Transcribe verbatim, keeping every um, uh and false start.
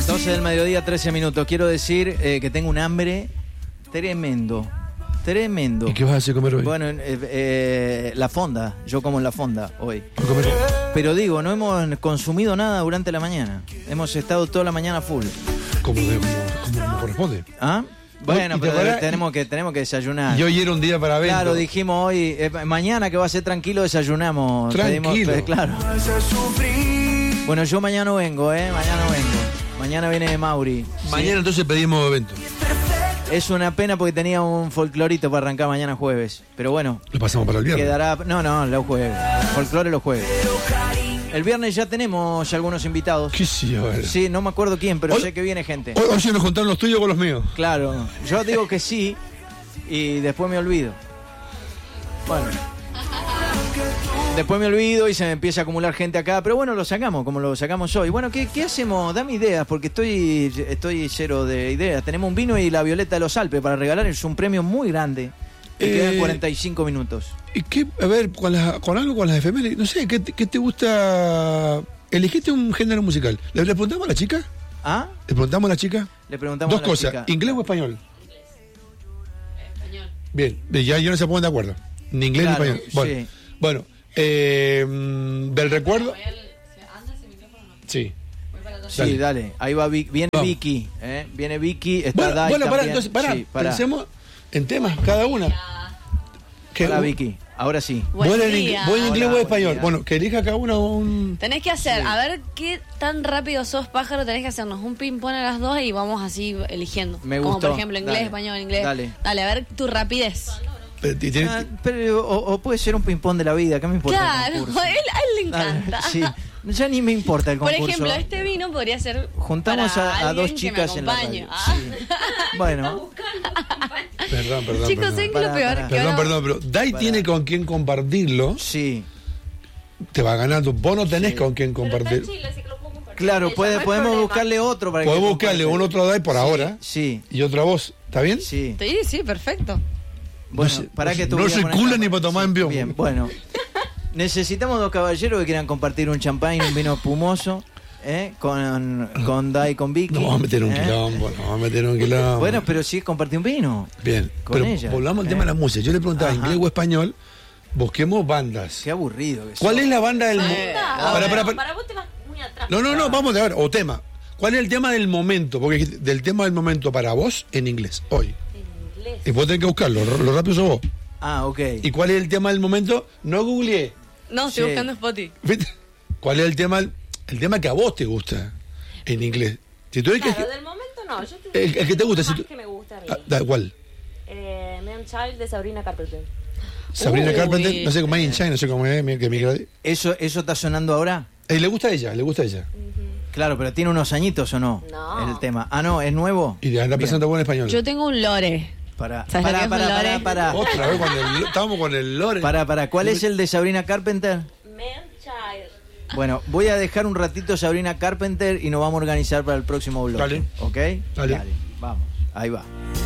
doce del mediodía, trece minutos. Quiero decir eh, que tengo un hambre tremendo. Tremendo. ¿Y qué vas a hacer comer hoy? Bueno, eh, eh, la fonda. Yo como en la fonda hoy. ¿A comer? Pero digo, no hemos consumido nada durante la mañana. Hemos estado toda la mañana full. Como, de, como, como corresponde. ¿Ah? Bueno, ¿Y te pero acuerdas? tenemos que, tenemos que desayunar. Y hoy era un día para ver. Claro, dijimos hoy, eh, mañana que va a ser tranquilo, desayunamos. Tranquilo. Pedimos, eh, claro. Bueno, yo mañana no vengo, ¿eh? Mañana no vengo. Mañana viene Mauri. Mañana ¿sí? entonces pedimos evento. Es una pena porque tenía un folclorito para arrancar mañana jueves. Pero bueno. Lo pasamos para el viernes. Quedará. No, no, los jueves. Folclore los jueves. El viernes ya tenemos algunos invitados. ¿Qué sí, a ver? Sí, no me acuerdo quién, pero Hoy, sé que viene gente. Hoy, hoy se nos juntaron los tuyos con los míos. Claro, yo digo que sí y después me olvido. Bueno. Después me olvido y se me empieza a acumular gente acá, pero bueno, lo sacamos como lo sacamos hoy. Bueno, ¿qué, qué hacemos? Dame ideas, porque estoy, estoy cero de ideas. Tenemos un vino y la Violeta de los Alpes para regalar, es un premio muy grande. Me Eh, quedan cuarenta y cinco minutos. ¿Y qué? A ver, con, las, con algo con las efemérides, no sé, ¿qué, te- ¿qué te gusta? ¿Elegiste un género musical? ¿Le, le preguntamos a la chica? ¿Ah? ¿Le preguntamos a la chica? Le preguntamos Dos a la cosas, chica. ¿inglés o español? Español. Bien, ya, ya no se ponen de acuerdo. Ni inglés Claro, ni español. Bueno, sí. bueno eh, mm, del recuerdo. Voy al- ¿se anda ese micrófono o no? Sí. Voy para atrás. Sí, Dale. dale. Ahí va Vic- viene Vamos. Vicky, ¿eh? Viene Vicky, está Bueno, Dai bueno, pará, también. entonces, pará, Sí, pará. pensemos en temas cada una. Que- Pará, Vicky. Ahora sí. Buen ¿Vos en día. inglés, vos en inglés Hola, o en buen español? día. Bueno, que elija cada uno un... Tenés que hacer, a ver qué tan rápido sos, pájaro, tenés que hacernos un ping-pong a las dos y vamos así eligiendo. Me Como gustó. por ejemplo inglés, Dale. español, inglés. Dale. Dale, a ver tu rapidez. Pero, y tiene- Ah, pero, o, o puede ser un ping-pong de la vida, ¿qué me importa? el Claro, concurso? a él, a él le Dale, encanta. sí, ya ni me importa el Por concurso. ejemplo, este vino podría ser Juntamos para a, a alguien dos que chicas me en la acompañe. radio. Ah. Sí. Bueno, Perdón, perdón. Chicos, perdón. ¿saben qué es Pará, lo peor? pará. Que Perdón, ahora- perdón, pero Dai Pará. tiene con quién compartirlo, sí. te va ganando. Vos no tenés Sí. con quién compartir. Claro, puede, podemos buscarle otro para Podemos que buscarle comparta. un otro Dai por Sí, ahora Sí, y otra voz. ¿Está bien? sí. Sí, sí, perfecto. Bueno, No sé- para no que sé- tú no voy a soy poner culo acá. ni para tomar Sí, envión. Bien, bueno. Necesitamos dos caballeros que quieran compartir un champán, un vino espumoso, ¿eh? Con, con Dai y con Vicky. No vamos a meter un ¿eh? quilombo, no vamos a meter un quilombo. Bueno, pero sí compartir un vino. Bien, con pero ella, volvamos al ¿eh? tema de la música. Yo le preguntaba Ajá. inglés o español, busquemos bandas. Qué aburrido que ¿Cuál sos. es la banda del Eh, momento? ah, Para, para, bueno, para. vos te vas muy atrás. No, no, no, vamos de ver, o tema. ¿Cuál es el tema del momento? Porque del tema del momento para vos en inglés, hoy. En inglés. Y vos tenés que buscarlo, lo, lo rápido sos vos. Ah, ok. ¿Y cuál es el tema del momento? No googleé. No, estoy Sí. buscando Spotify. ¿Viste? ¿Cuál es el tema el tema que a vos te gusta en inglés? Si tú Claro, que del momento no. Yo te el, el que te gusta, si más tú, que me gusta a mí. ah, da igual. Eh, Man Child de Sabrina Carpenter. Sabrina Uy. Carpenter, no sé cómo es, no sé cómo es, mi- que mi- ¿Eso, ¿Eso está sonando ahora? Eh, le gusta a ella, le gusta a ella. Claro, pero tiene unos añitos o no. No. El tema. Ah, no, es nuevo. Y anda Bien. presentando buen español. Yo tengo un lore. Para, ¿Sabes lo para, que es para, un para, lore? para, Otra vez cuando el- estábamos con el lore. para, para. ¿Cuál es el de Sabrina Carpenter? Man Child. Bueno, voy a dejar un ratito Sabrina Carpenter y nos vamos a organizar para el próximo bloque. Dale. ¿Ok? Dale. Vamos, ahí va.